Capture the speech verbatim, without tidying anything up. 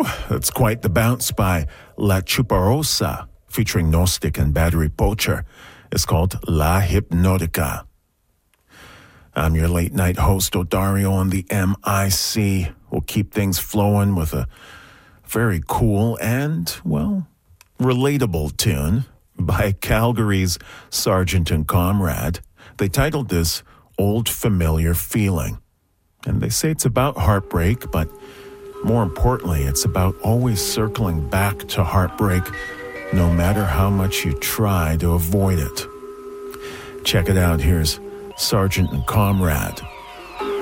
Whew, that's quite the bounce by La Chuparosa, featuring Gnostic and Battery Poacher. It's called La Hypnotica. I'm your late night host, Odario, on the M I C. We'll keep things flowing with a very cool and, well, relatable tune by Calgary's Sergeant and Comrade. They titled this Old Familiar Feeling. And they say it's about heartbreak, but more importantly, it's about always circling back to heartbreak, no matter how much you try to avoid it. Check it out. Here's Sergeant and Comrade.